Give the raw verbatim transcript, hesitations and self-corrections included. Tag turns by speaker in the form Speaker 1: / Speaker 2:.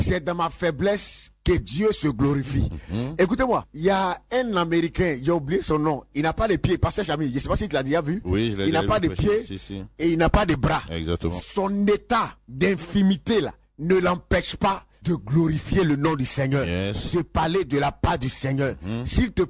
Speaker 1: C'est dans ma faiblesse que Dieu se glorifie. Mm-hmm. Écoutez-moi, il y a un Américain, j'ai oublié son nom, il n'a pas de pieds, Pasteur Chami, je ne sais pas si tu l'as déjà vu.
Speaker 2: Oui, je l'ai
Speaker 1: Il n'a pas de
Speaker 2: prêché.
Speaker 1: pieds
Speaker 2: si, si.
Speaker 1: et il n'a pas de bras.
Speaker 2: Exactement.
Speaker 1: Son état d'infimité là ne l'empêche pas de glorifier le nom du Seigneur,
Speaker 2: Yes.
Speaker 1: de parler de la part du Seigneur. Mm-hmm. S'il te